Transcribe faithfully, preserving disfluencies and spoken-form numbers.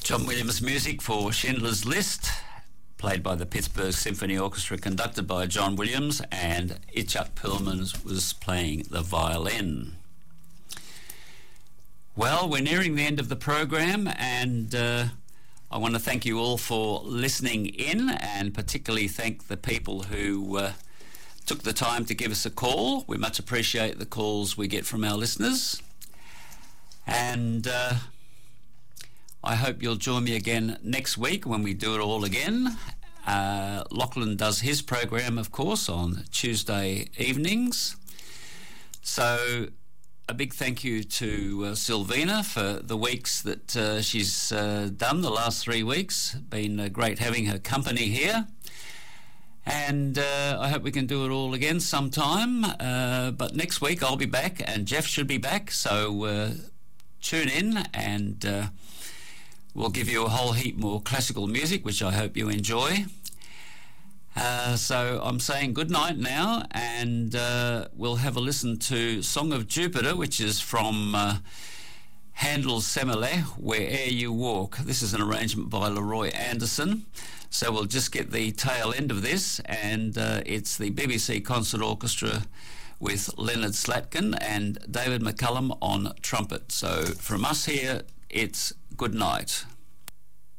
John Williams music for Schindler's List, played by the Pittsburgh Symphony Orchestra, conducted by John Williams, and Itzhak Perlman was playing the violin. Well, we're nearing the end of the program, and uh, I want to thank you all for listening in, and particularly thank the people who uh, took the time to give us a call. We much appreciate the calls we get from our listeners, and uh, I hope you'll join me again next week when we do it all again. Uh, Lachlan does his program, of course, on Tuesday evenings. So a big thank you to uh, Sylvina for the weeks that uh, she's uh, done, the last three weeks. Been uh, great having her company here. And uh, I hope we can do it all again sometime. Uh, but next week I'll be back, and Jeff should be back. So uh, tune in, and Uh, we'll give you a whole heap more classical music, which I hope you enjoy. Uh, so I'm saying good night now, and uh, we'll have a listen to Song of Jupiter, which is from uh, Handel's Semele, Where'er You Walk. This is an arrangement by Leroy Anderson. So we'll just get the tail end of this, and uh, it's the B B C Concert Orchestra with Leonard Slatkin and David McCullum on trumpet. So from us here, it's good night.